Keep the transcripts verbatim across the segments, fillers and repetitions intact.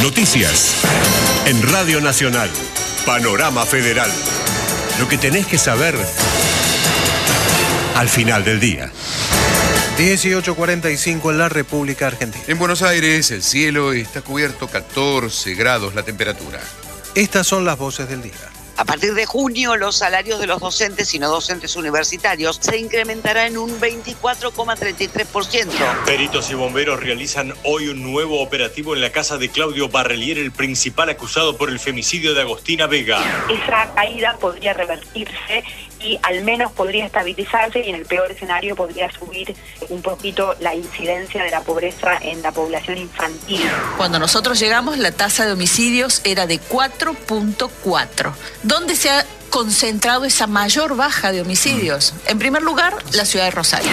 Noticias. En Radio Nacional. Panorama Federal. Lo que tenés que saber al final del día. dieciocho cuarenta y cinco en la República Argentina. En Buenos Aires el cielo está cubierto, catorce grados la temperatura. Estas son las voces del día. A partir de junio, los salarios de los docentes y no docentes universitarios se incrementarán en un veinticuatro coma treinta y tres por ciento. Peritos y bomberos realizan hoy un nuevo operativo en la casa de Claudio Barrelier, el principal acusado por el femicidio de Agostina Vega. Esa caída podría revertirse y al menos podría estabilizarse, y en el peor escenario podría subir un poquito la incidencia de la pobreza en la población infantil. Cuando nosotros llegamos, la tasa de homicidios era de cuatro punto cuatro. ¿Dónde se ha concentrado esa mayor baja de homicidios? En primer lugar, la ciudad de Rosario.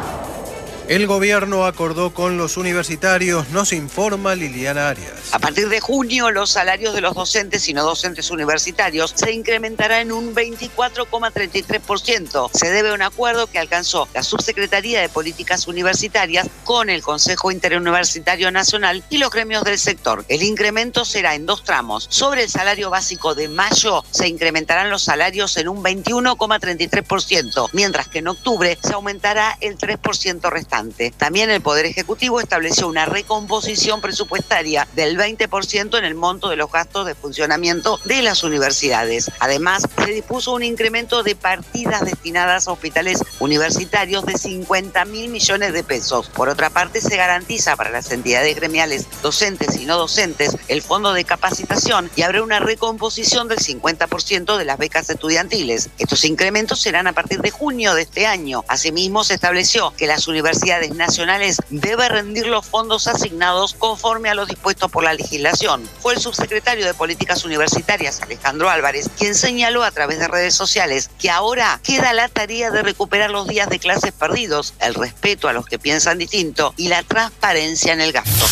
El gobierno acordó con los universitarios, nos informa Liliana Arias. A partir de junio, los salarios de los docentes y no docentes universitarios se incrementará en un veinticuatro coma treinta y tres por ciento. Se debe a un acuerdo que alcanzó la Subsecretaría de Políticas Universitarias con el Consejo Interuniversitario Nacional y los gremios del sector. El incremento será en dos tramos. Sobre el salario básico de mayo se incrementarán los salarios en un veintiuno coma treinta y tres por ciento, mientras que en octubre se aumentará el tres por ciento restante. También el Poder Ejecutivo estableció una recomposición presupuestaria del veinte por ciento en el monto de los gastos de funcionamiento de las universidades. Además, se dispuso un incremento de partidas destinadas a hospitales universitarios de cincuenta mil millones de pesos. Por otra parte, se garantiza para las entidades gremiales docentes y no docentes el fondo de capacitación y habrá una recomposición del cincuenta por ciento de las becas estudiantiles. Estos incrementos serán a partir de junio de este año. Asimismo, se estableció que las universidades nacionales deben rendir los fondos asignados conforme a lo dispuesto por la legislación. Fue el subsecretario de Políticas Universitarias, Alejandro Álvarez, quien señaló a través de redes sociales que ahora queda la tarea de recuperar los días de clases perdidos, el respeto a los que piensan distinto y la transparencia en el gasto.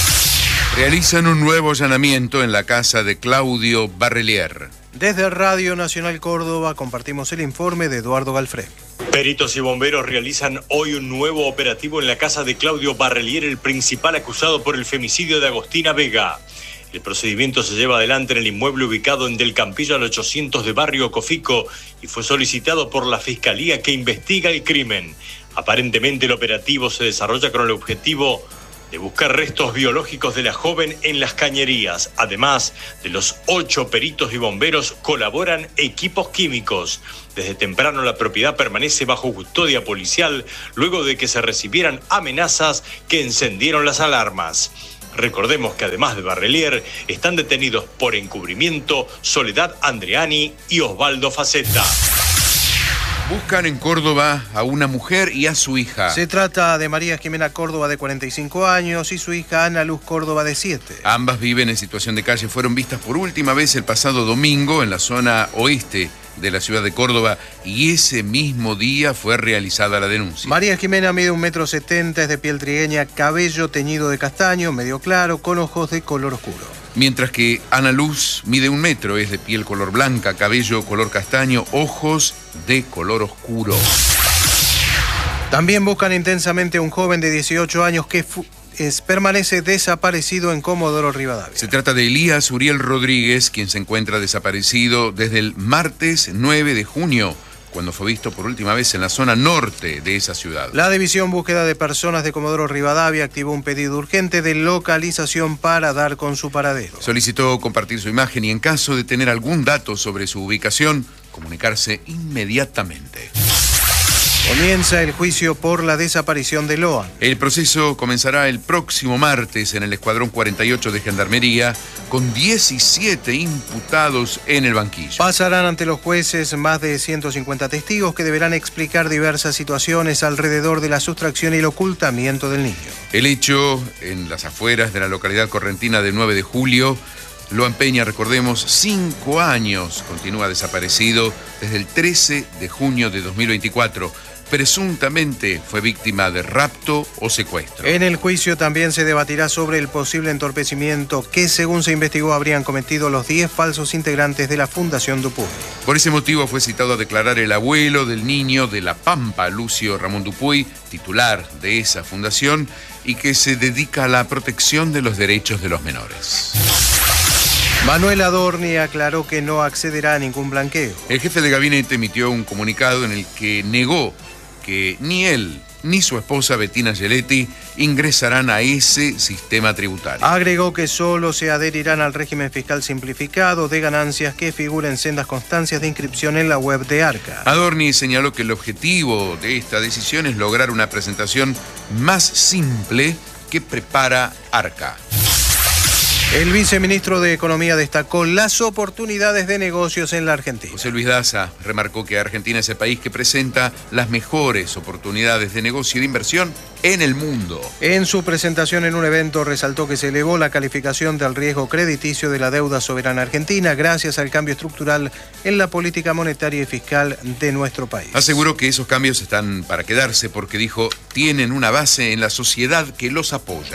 Realizan un nuevo allanamiento en la casa de Claudio Barrelier. Desde Radio Nacional Córdoba compartimos el informe de Eduardo Galfré. Peritos y bomberos realizan hoy un nuevo operativo en la casa de Claudio Barrelier, el principal acusado por el femicidio de Agostina Vega. El procedimiento se lleva adelante en el inmueble ubicado en Del Campillo al ochocientos de Barrio Cofico y fue solicitado por la Fiscalía que investiga el crimen. Aparentemente el operativo se desarrolla con el objetivo de buscar restos biológicos de la joven en las cañerías. Además de los ocho peritos y bomberos, colaboran equipos químicos. Desde temprano la propiedad permanece bajo custodia policial luego de que se recibieran amenazas que encendieron las alarmas. Recordemos que además de Barrelier están detenidos por encubrimiento Soledad Andreani y Osvaldo Faceta. Buscan en Córdoba a una mujer y a su hija. Se trata de María Jimena Córdoba, de cuarenta y cinco años, y su hija Ana Luz Córdoba, de siete. Ambas viven en situación de calle. Fueron vistas por última vez el pasado domingo en la zona oeste de la ciudad de Córdoba y ese mismo día fue realizada la denuncia. María Jimena mide un metro setenta, es de piel trigueña, cabello teñido de castaño, medio claro, con ojos de color oscuro. Mientras que Ana Luz mide un metro, es de piel color blanca, cabello color castaño, ojos de color oscuro. También buscan intensamente a un joven de dieciocho años que es, permanece desaparecido en Comodoro Rivadavia. Se trata de Elías Uriel Rodríguez, quien se encuentra desaparecido desde el martes nueve de junio, cuando fue visto por última vez en la zona norte de esa ciudad. La División Búsqueda de Personas de Comodoro Rivadavia activó un pedido urgente de localización para dar con su paradero. Solicitó compartir su imagen y en caso de tener algún dato sobre su ubicación, comunicarse inmediatamente. Comienza el juicio por la desaparición de Loan. El proceso comenzará el próximo martes en el Escuadrón cuarenta y ocho de Gendarmería, con diecisiete imputados en el banquillo. Pasarán ante los jueces más de ciento cincuenta testigos que deberán explicar diversas situaciones alrededor de la sustracción y el ocultamiento del niño. El hecho en las afueras de la localidad correntina del nueve de julio. Loan Peña, recordemos, cinco años continúa desaparecido desde el trece de junio de dos mil veinticuatro. presuntamente fue víctima de rapto o secuestro. En el juicio también se debatirá sobre el posible entorpecimiento que, según se investigó, habrían cometido los diez falsos integrantes de la Fundación Dupuy. Por ese motivo fue citado a declarar el abuelo del niño de La Pampa, Lucio Ramón Dupuy, titular de esa fundación y que se dedica a la protección de los derechos de los menores. Manuel Adorni aclaró que no accederá a ningún blanqueo. El jefe de gabinete emitió un comunicado en el que negó que ni él ni su esposa Bettina Giletti ingresarán a ese sistema tributario. Agregó que solo se adherirán al régimen fiscal simplificado de ganancias que figura en sendas constancias de inscripción en la web de Arca. Adorni señaló que el objetivo de esta decisión es lograr una presentación más simple que prepara Arca. El viceministro de Economía destacó las oportunidades de negocios en la Argentina. José Luis Daza remarcó que Argentina es el país que presenta las mejores oportunidades de negocio y de inversión en el mundo. En su presentación en un evento resaltó que se elevó la calificación del riesgo crediticio de la deuda soberana argentina gracias al cambio estructural en la política monetaria y fiscal de nuestro país. Aseguró que esos cambios están para quedarse porque, dijo, tienen una base en la sociedad que los apoya.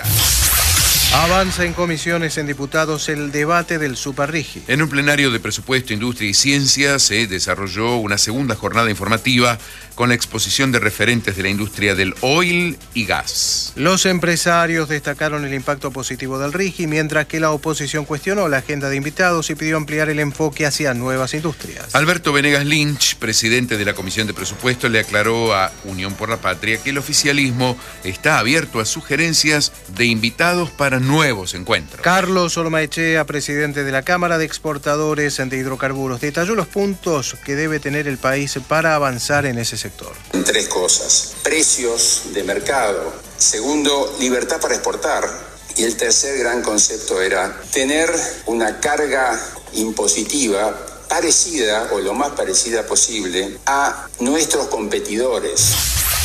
Avanza en comisiones en diputados el debate del Superrigi. En un plenario de Presupuesto, Industria y Ciencia se desarrolló una segunda jornada informativa con la exposición de referentes de la industria del oil y gas. Los empresarios destacaron el impacto positivo del Rigi, mientras que la oposición cuestionó la agenda de invitados y pidió ampliar el enfoque hacia nuevas industrias. Alberto Venegas Lynch, presidente de la Comisión de Presupuesto, le aclaró a Unión por la Patria que el oficialismo está abierto a sugerencias de invitados para nuevos encuentros. Carlos Olmaechea, presidente de la Cámara de Exportadores de Hidrocarburos, detalló los puntos que debe tener el país para avanzar en ese sector. Tres cosas: precios de mercado, segundo, libertad para exportar, y el tercer gran concepto era tener una carga impositiva parecida o lo más parecida posible a nuestros competidores.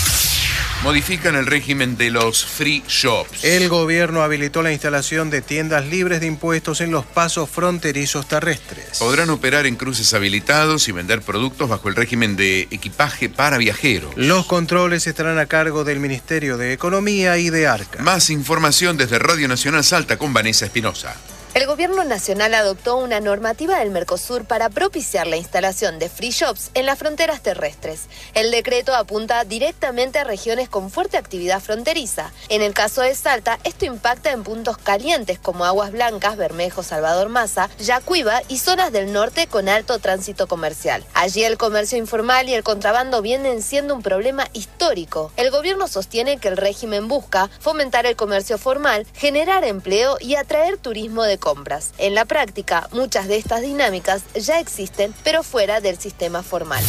Modifican el régimen de los free shops. El gobierno habilitó la instalación de tiendas libres de impuestos en los pasos fronterizos terrestres. Podrán operar en cruces habilitados y vender productos bajo el régimen de equipaje para viajeros. Los controles estarán a cargo del Ministerio de Economía y de Arca. Más información desde Radio Nacional Salta con Vanessa Espinosa. El gobierno nacional adoptó una normativa del Mercosur para propiciar la instalación de free shops en las fronteras terrestres. El decreto apunta directamente a regiones con fuerte actividad fronteriza. En el caso de Salta, esto impacta en puntos calientes como Aguas Blancas, Bermejo, Salvador Maza, Yacuiba y zonas del norte con alto tránsito comercial. Allí el comercio informal y el contrabando vienen siendo un problema histórico. El gobierno sostiene que el régimen busca fomentar el comercio formal, generar empleo y atraer turismo de compras. En la práctica, muchas de estas dinámicas ya existen, pero fuera del sistema formal.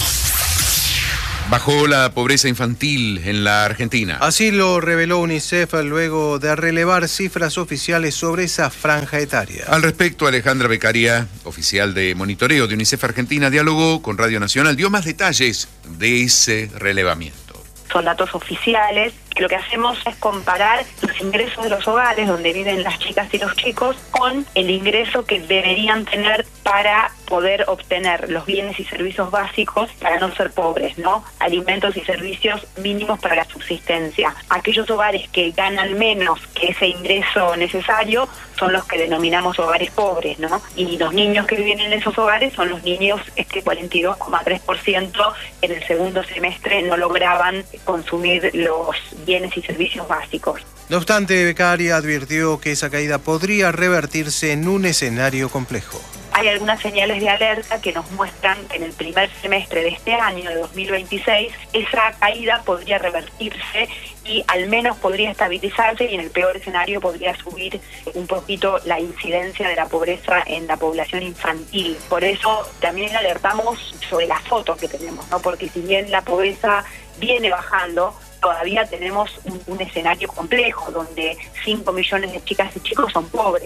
Bajó la pobreza infantil en la Argentina. Así lo reveló UNICEF luego de relevar cifras oficiales sobre esa franja etaria. Al respecto, Alejandra Beccaria, oficial de monitoreo de UNICEF Argentina, dialogó con Radio Nacional, dio más detalles de ese relevamiento. Son datos oficiales. Lo que hacemos es comparar los ingresos de los hogares donde viven las chicas y los chicos con el ingreso que deberían tener para poder obtener los bienes y servicios básicos para no ser pobres, ¿no? Alimentos y servicios mínimos para la subsistencia. Aquellos hogares que ganan menos que ese ingreso necesario son los que denominamos hogares pobres, ¿no? Y los niños que viven en esos hogares son los niños, este cuarenta y dos coma tres por ciento en el segundo semestre no lograban consumir los bienes y servicios básicos. No obstante, Beccaria advirtió que esa caída podría revertirse en un escenario complejo. Hay algunas señales de alerta que nos muestran que en el primer semestre de este año, de dos mil veintiséis, esa caída podría revertirse y al menos podría estabilizarse, y en el peor escenario podría subir un poquito la incidencia de la pobreza en la población infantil. Por eso también alertamos sobre las fotos que tenemos, ¿no? Porque si bien la pobreza viene bajando, todavía tenemos un, un escenario complejo donde cinco millones de chicas y chicos son pobres.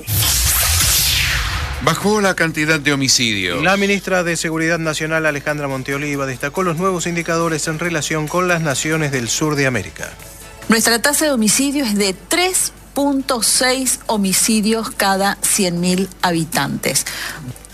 Bajó la cantidad de homicidios. La ministra de Seguridad Nacional, Alejandra Monteoliva, destacó los nuevos indicadores en relación con las naciones del sur de América. Nuestra tasa de homicidio es de tres punto seis homicidios cada cien mil habitantes.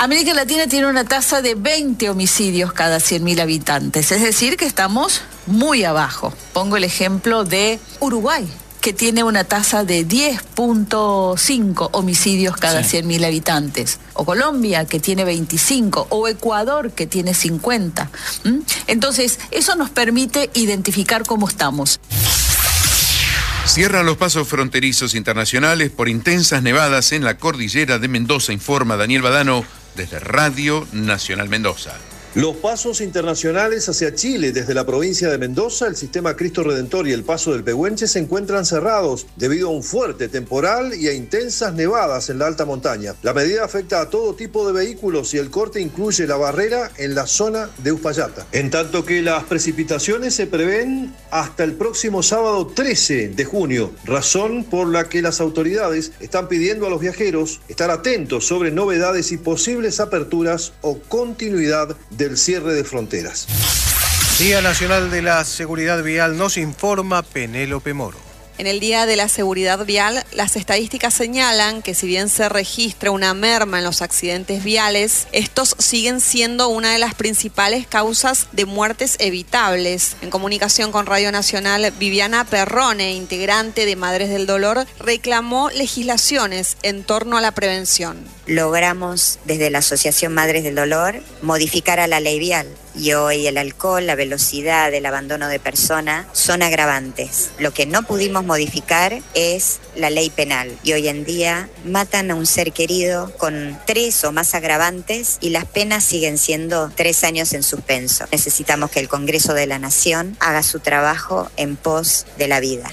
América Latina tiene una tasa de veinte homicidios cada cien mil habitantes, es decir, que estamos muy abajo. Pongo el ejemplo de Uruguay, que tiene una tasa de diez punto cinco homicidios cada sí. cien mil habitantes. O Colombia, que tiene veinticinco. O Ecuador, que tiene cincuenta. ¿Mm? Entonces, eso nos permite identificar cómo estamos. Cierran los pasos fronterizos internacionales por intensas nevadas en la cordillera de Mendoza, informa Daniel Badano desde Radio Nacional Mendoza. Los pasos internacionales hacia Chile desde la provincia de Mendoza, el sistema Cristo Redentor y el paso del Pehuenche se encuentran cerrados debido a un fuerte temporal y a intensas nevadas en la alta montaña. La medida afecta a todo tipo de vehículos y el corte incluye la barrera en la zona de Uspallata. En tanto que las precipitaciones se prevén hasta el próximo sábado trece de junio, razón por la que las autoridades están pidiendo a los viajeros estar atentos sobre novedades y posibles aperturas o continuidad de del cierre de fronteras. Día Nacional de la Seguridad Vial, nos informa Penélope Moro. En el Día de la Seguridad Vial, las estadísticas señalan que si bien se registra una merma en los accidentes viales, estos siguen siendo una de las principales causas de muertes evitables. En comunicación con Radio Nacional, Viviana Perrone, integrante de Madres del Dolor, reclamó legislaciones en torno a la prevención. Logramos desde la Asociación Madres del Dolor modificar a la ley vial. Y hoy el alcohol, la velocidad, el abandono de persona son agravantes. Lo que no pudimos modificar es la ley penal. Y hoy en día matan a un ser querido con tres o más agravantes y las penas siguen siendo tres años en suspenso. Necesitamos que el Congreso de la Nación haga su trabajo en pos de la vida.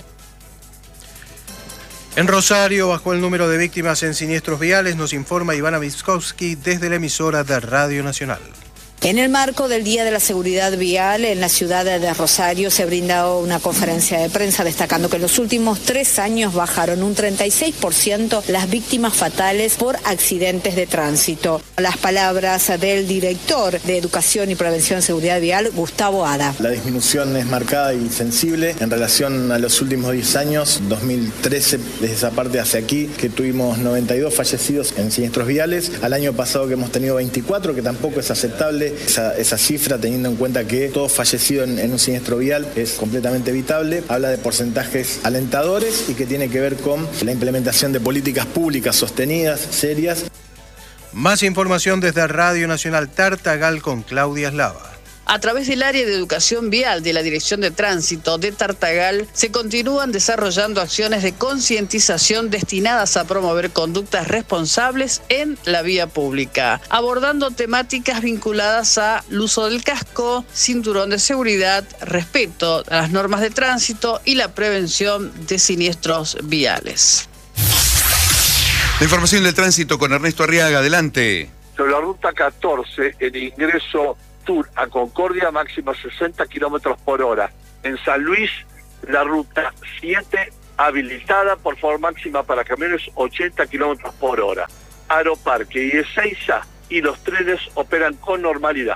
En Rosario bajó el número de víctimas en siniestros viales, nos informa Ivana Wiskowski desde la emisora de Radio Nacional. En el marco del Día de la Seguridad Vial en la ciudad de Rosario se brindó una conferencia de prensa destacando que en los últimos tres años bajaron un treinta y seis por ciento las víctimas fatales por accidentes de tránsito. Las palabras del director de Educación y Prevención de Seguridad Vial, Gustavo Ada. La disminución es marcada y sensible en relación a los últimos diez años, dos mil trece, desde esa parte hacia aquí, que tuvimos noventa y dos fallecidos en siniestros viales, al año pasado que hemos tenido veinticuatro, que tampoco es aceptable. Esa, esa cifra, teniendo en cuenta que todo fallecido en, en un siniestro vial es completamente evitable, habla de porcentajes alentadores y que tiene que ver con la implementación de políticas públicas sostenidas, serias. Más información desde Radio Nacional Tartagal con Claudia Eslava. A través del área de educación vial de la Dirección de Tránsito de Tartagal, se continúan desarrollando acciones de concientización destinadas a promover conductas responsables en la vía pública, abordando temáticas vinculadas al uso del casco, cinturón de seguridad, respeto a las normas de tránsito y la prevención de siniestros viales. La información del tránsito con Ernesto Arriaga, adelante. Sobre la ruta catorce, el ingreso a Concordia, máximo sesenta kilómetros por hora. En San Luis, la ruta siete, habilitada, por favor, máxima para camiones ochenta kilómetros por hora. Aeroparque y Ezeiza y los trenes operan con normalidad.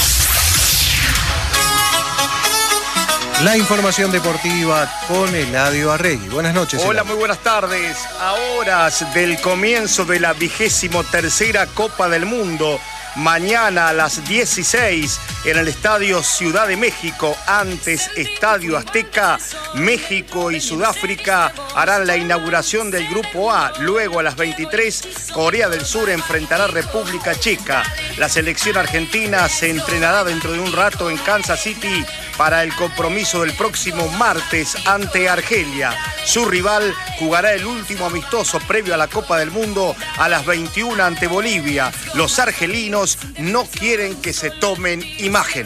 La información deportiva con Eladio Arregui. Buenas noches. Hola, Eladio. muy buenas tardes. A horas del comienzo de la vigésimo tercera Copa del Mundo, mañana a las dieciséis en el Estadio Ciudad de México, antes Estadio Azteca, México y Sudáfrica harán la inauguración del Grupo A. Luego a las veintitrés, Corea del Sur enfrentará a República Checa. La selección argentina se entrenará dentro de un rato en Kansas City para el compromiso del próximo martes ante Argelia. Su rival jugará el último amistoso previo a la Copa del Mundo a las veintiuna ante Bolivia. Los argelinos no quieren que se tomen imagen.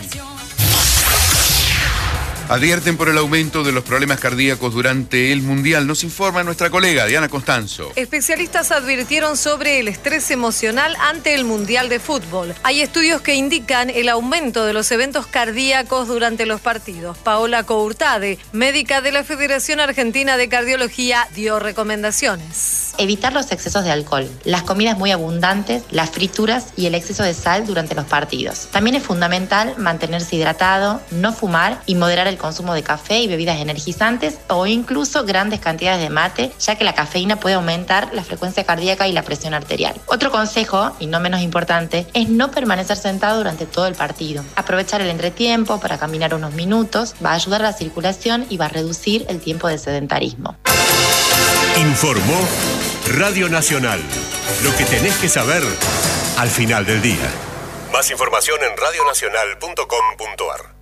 Advierten por el aumento de los problemas cardíacos durante el Mundial. Nos informa nuestra colega Diana Constanzo. Especialistas advirtieron sobre el estrés emocional ante el Mundial de Fútbol. Hay estudios que indican el aumento de los eventos cardíacos durante los partidos. Paola Courtade, médica de la Federación Argentina de Cardiología, dio recomendaciones. Evitar los excesos de alcohol, las comidas muy abundantes, las frituras y el exceso de sal durante los partidos. También es fundamental mantenerse hidratado, no fumar y moderar el el consumo de café y bebidas energizantes o incluso grandes cantidades de mate, ya que la cafeína puede aumentar la frecuencia cardíaca y la presión arterial. Otro consejo, y no menos importante, es no permanecer sentado durante todo el partido. Aprovechar el entretiempo para caminar unos minutos va a ayudar a la circulación y va a reducir el tiempo de sedentarismo. Informó Radio Nacional. Lo que tenés que saber al final del día. Más información en radio nacional punto com punto a r.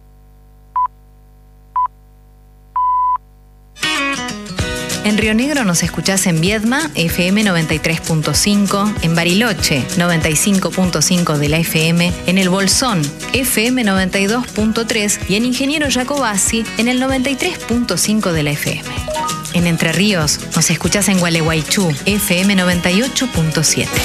En Río Negro nos escuchás en Viedma, F M noventa y tres punto cinco, en Bariloche, noventa y cinco punto cinco de la F M, en El Bolsón, F M noventa y dos punto tres y en Ingeniero Jacobasi, en el noventa y tres punto cinco de la F M. En Entre Ríos nos escuchás en Gualeguaychú, F M noventa y ocho punto siete.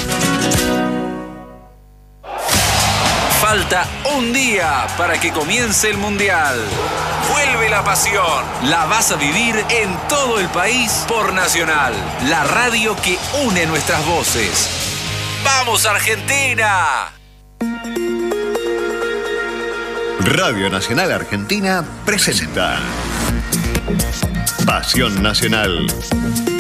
Falta un día para que comience el Mundial. Vuelve la pasión. La vas a vivir en todo el país por Nacional, la radio que une nuestras voces. ¡Vamos, Argentina! Radio Nacional Argentina presenta Pasión Nacional.